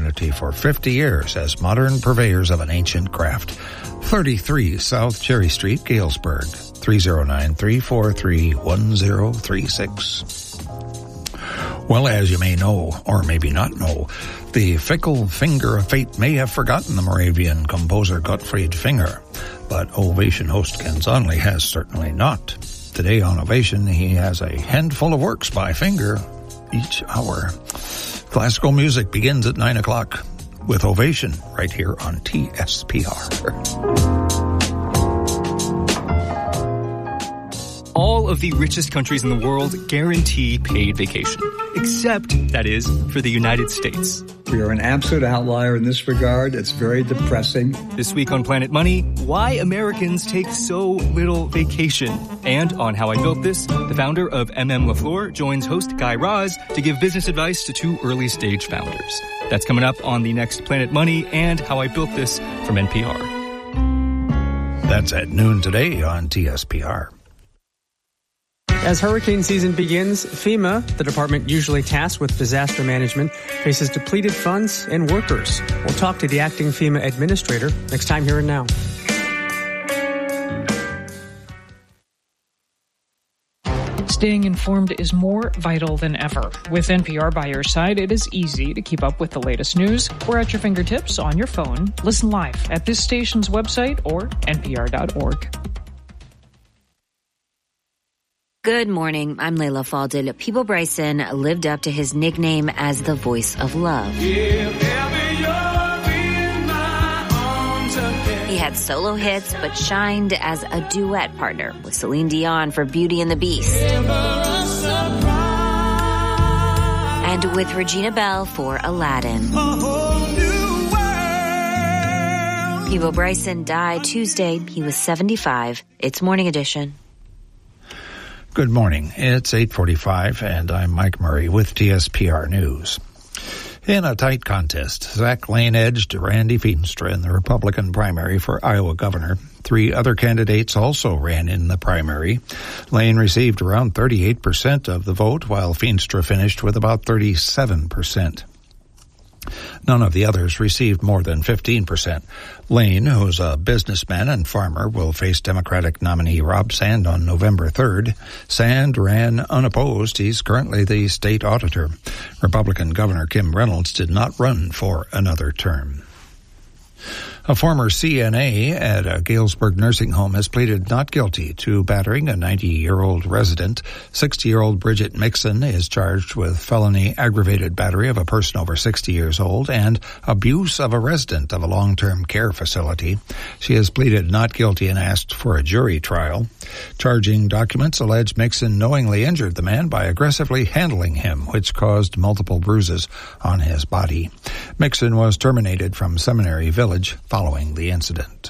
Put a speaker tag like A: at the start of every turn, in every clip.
A: community for 50 years as modern purveyors of an ancient craft. 33 South Cherry Street, Galesburg, 309-343-1036. Well, as you may know, or maybe not know, the fickle finger of fate may have forgotten the Moravian composer Gottfried Finger, but Ovation host Ken Zonley has certainly not. Today on Ovation, he has a handful of works by Finger each hour. Classical music begins at 9 o'clock with Ovation right here on TSPR.
B: All of the richest countries in the world guarantee paid vacation, except, that is, for the United States.
C: We are an absolute outlier in this regard. It's very depressing.
B: This week on Planet Money, why Americans take so little vacation. And on How I Built This, the founder of LaFleur joins host Guy Raz to give business advice to two early-stage founders. That's coming up on the next Planet Money and How I Built This from NPR.
A: That's at noon today on TSPR.
D: As hurricane season begins, FEMA, the department usually tasked with disaster management, faces depleted funds and workers. We'll talk to the acting FEMA administrator next time Here and Now.
E: Staying informed is more vital than ever. With NPR by your side, it is easy to keep up with the latest news. We're at your fingertips on your phone. Listen live at this station's website or npr.org.
F: Good morning. I'm Layla Faldil. Peabo Bryson lived up to his nickname as the voice of love. He had solo hits, but shined as a duet partner with Celine Dion for Beauty and the Beast. And with Regina Belle for Aladdin. Peabo Bryson died Tuesday. He was 75. It's Morning Edition.
A: Good morning. It's 8:45, and I'm Mike Murray with TSPR News. In a tight contest, Zach Lane edged Randy Feenstra in the Republican primary for Iowa governor. 3 other candidates also ran in the primary. Lane received around 38% of the vote, while Feenstra finished with about 37%. None of the others received more than 15%. Lane, who's a businessman and farmer, will face Democratic nominee Rob Sand on November 3rd. Sand ran unopposed. He's currently the state auditor. Republican Governor Kim Reynolds did not run for another term. A former CNA at a Galesburg nursing home has pleaded not guilty to battering a 90-year-old resident. 60-year-old Bridget Mixon is charged with felony aggravated battery of a person over 60 years old and abuse of a resident of a long-term care facility. She has pleaded not guilty and asked for a jury trial. Charging documents allege Mixon knowingly injured the man by aggressively handling him, which caused multiple bruises on his body. Mixon was terminated from Seminary Village following the incident.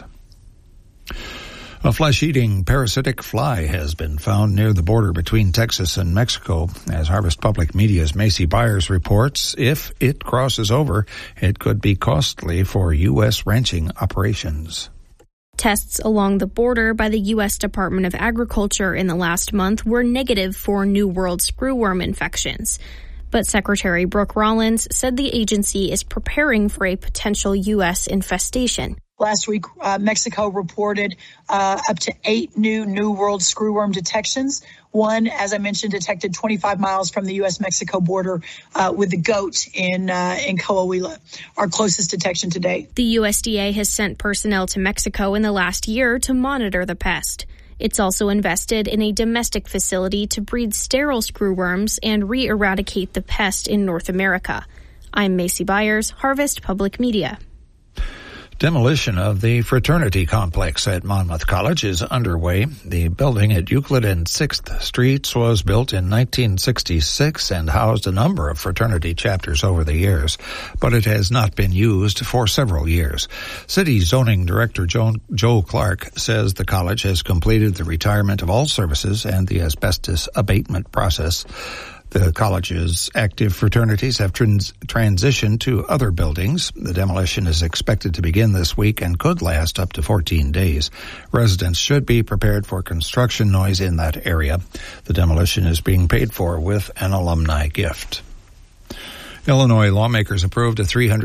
A: A flesh-eating parasitic fly has been found near the border between Texas and Mexico. As Harvest Public Media's Macy Byers reports, if it crosses over, it could be costly for U.S. ranching operations.
G: Tests along the border by the U.S. Department of Agriculture in the last month were negative for New World screwworm infections. But Secretary Brooke Rollins said the agency is preparing for a potential U.S. infestation.
H: Last week, Mexico reported up to 8 New World screwworm detections. One, as I mentioned, detected 25 miles from the U.S.-Mexico border with the goat in Coahuila, our closest detection to date.
G: The USDA has sent personnel to Mexico in the last year to monitor the pest. It's also invested in a domestic facility to breed sterile screwworms and re-eradicate the pest in North America. I'm Macy Byers, Harvest Public Media.
A: Demolition of the fraternity complex at Monmouth College is underway. The building at Euclid and 6th Streets was built in 1966 and housed a number of fraternity chapters over the years, but it has not been used for several years. City Zoning Director Joe Clark says the college has completed the retirement of all services and the asbestos abatement process. The college's active fraternities have transitioned to other buildings. The demolition is expected to begin this week and could last up to 14 days. Residents should be prepared for construction noise in that area. The demolition is being paid for with an alumni gift. Illinois lawmakers approved a $300